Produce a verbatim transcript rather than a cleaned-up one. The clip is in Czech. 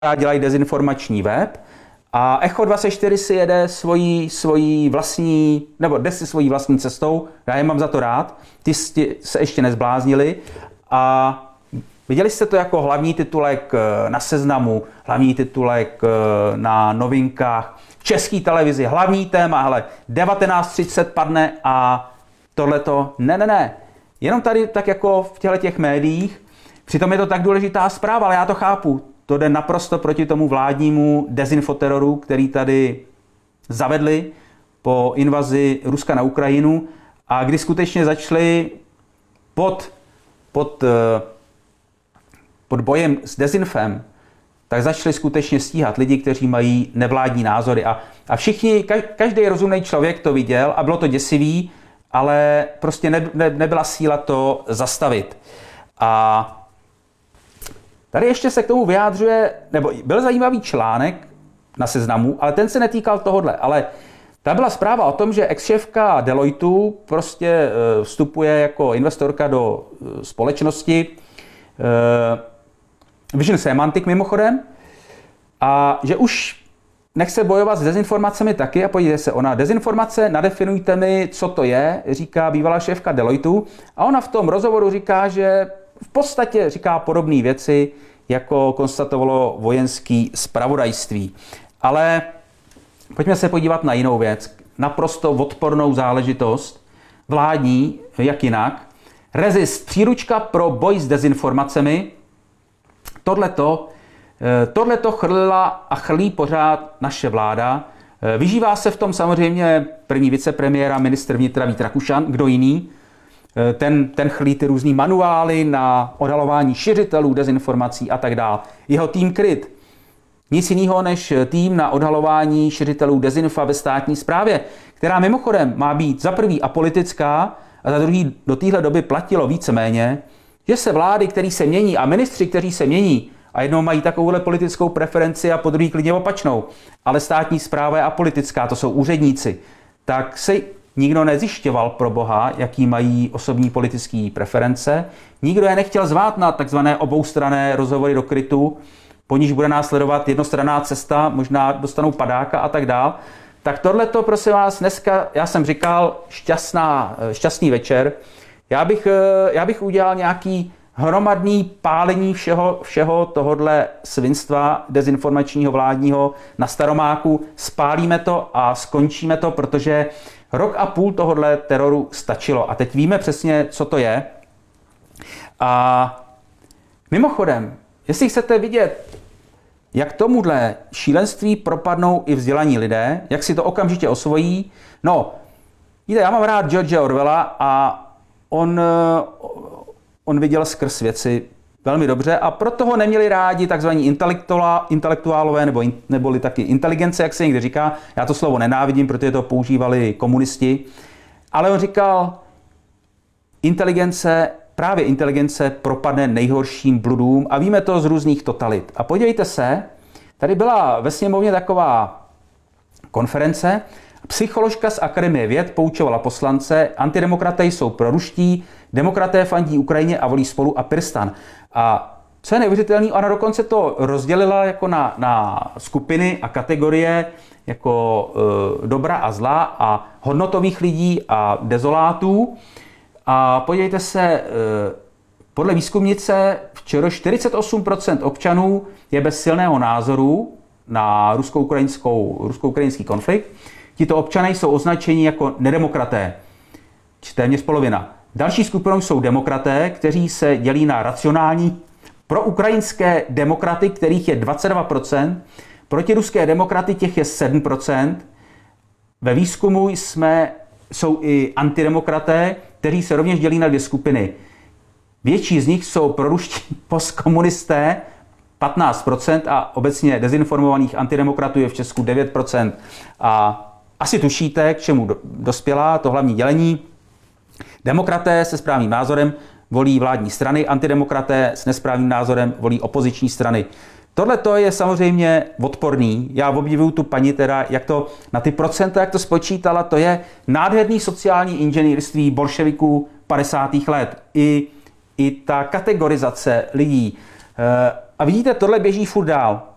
dělají dezinformační web a Echo dvacet čtyři si jede svojí, svojí vlastní, nebo jde si svojí vlastní cestou, já je mám za to rád, ty se ještě nezbláznili a viděli jste to jako hlavní titulek na Seznamu, hlavní titulek na Novinkách, v České televizi, hlavní téma, hele, devatenáct třicet padne a tohleto, ne, ne, ne, jenom tady tak jako v těchto těch médiích, přitom je to tak důležitá zpráva, ale já to chápu, to jde naprosto proti tomu vládnímu dezinfoteroru, který tady zavedli po invazi Ruska na Ukrajinu a kdy skutečně začali pod, pod, pod bojem s dezinfem, tak začali skutečně stíhat lidi, kteří mají nevládní názory. A, a všichni, každý rozumný člověk to viděl a bylo to děsivý, ale prostě ne, ne, nebyla síla to zastavit. A tady ještě se k tomu vyjádřuje, nebo byl zajímavý článek na Seznamu, ale ten se netýkal tohodle, ale ta byla zpráva o tom, že ex-šéfka Deloitu prostě vstupuje jako investorka do společnosti Vision Semantic mimochodem a že už nechce bojovat s dezinformacemi taky a podívejte se, ona dezinformace, nadefinujte mi, co to je, říká bývalá šéfka Deloitu a ona v tom rozhovoru říká, že v podstatě říká podobné věci, jako konstatovalo vojenské zpravodajství. Ale pojďme se podívat na jinou věc. Naprosto odpornou záležitost, vládní, jak jinak. Rezist, příručka pro boj s dezinformacemi. Tohleto, tohleto chrlila a chrlí pořád naše vláda. Vyžívá se v tom samozřejmě první vicepremiéra, ministr vnitra Vít Rakušan, kdo jiný. Ten, ten chlí ty různý manuály na odhalování šiřitelů dezinformací a tak dále. Jeho tým kryt. Nic jiného než tým na odhalování šiřitelů dezinfa ve státní správě, která mimochodem má být za prvý apolitická a za druhý do téhle doby platilo víceméně, že se vlády, které se mění a ministři, kteří se mění a jednou mají takovouhle politickou preferenci a po druhý klidně opačnou, ale státní správa je apolitická, to jsou úředníci, tak se nikdo nezjišťoval pro boha, jaký mají osobní politické preference. Nikdo je nechtěl zvát na takzvané oboustranné rozhovory do krytu, po níž bude následovat jednostranná cesta, možná dostanou padáka a tak dál. Tak tohleto, prosím vás, dneska, já jsem říkal, šťastná, šťastný večer. Já bych, já bych udělal nějaký hromadný pálení všeho, všeho tohodle svinstva dezinformačního vládního na Staromáku. Spálíme to a skončíme to, protože rok a půl tohodle teroru stačilo. A teď víme přesně, co to je. A mimochodem, jestli chcete vidět, jak tomuhle šílenství propadnou i vzdělaní lidé, jak si to okamžitě osvojí, no, víte, já mám rád George Orwella a on, on viděl skrz věci velmi dobře a proto ho neměli rádi takzvaní intelektuálové nebo neboli taky inteligence, jak se někde říká. Já to slovo nenávidím, protože to používali komunisti. Ale on říkal, inteligence, právě inteligence propadne nejhorším bludům a víme to z různých totalit. A podívejte se, tady byla ve sněmovně taková konference, psycholožka z Akademie věd poučovala poslance, antidemokraté jsou proruští, demokraté fandí Ukrajině a volí Spolu a PirSTAN. A co je neuvěřitelné, ona dokonce to rozdělila jako na, na skupiny a kategorie jako e, dobra a zla a hodnotových lidí a dezolátů. A podívejte se, e, podle výzkumnice včera čtyřicet osm procent občanů je bez silného názoru na rusko-ukrajinskou, rusko-ukrajinský konflikt. Tito občané jsou označeni jako nedemokraté, či téměř polovina. Další skupinou jsou demokraté, kteří se dělí na racionální proukrajinské demokraty, kterých je dvacet dva procent, protiruské demokraty, těch je sedm procent. Ve výzkumu jsme, jsou i antidemokraté, kteří se rovněž dělí na dvě skupiny. Větší z nich jsou proruští postkomunisté, patnáct procent a obecně dezinformovaných antidemokratů je v Česku devět procent. A asi tušíte, k čemu dospěla to hlavní dělení. Demokraté se správným názorem volí vládní strany, antidemokraté s nesprávným názorem volí opoziční strany. Tohle to je samozřejmě odporný. Já obdivuju tu paní teda, jak to na ty procenta, jak to spočítala, to je nádherný sociální inženýrství bolševiků padesátých let. I, i ta kategorizace lidí. A vidíte, tohle běží furt dál.